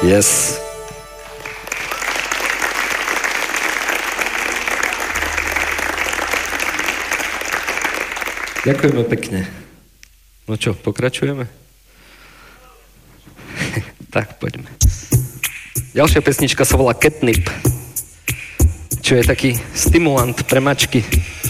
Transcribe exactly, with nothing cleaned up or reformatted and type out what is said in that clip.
Yes. Ďakujeme pekne. No čo, pokračujeme? Tak, poďme. Ďalšia pesnička sa volá Catnip, čo je taký stimulant pre mačky.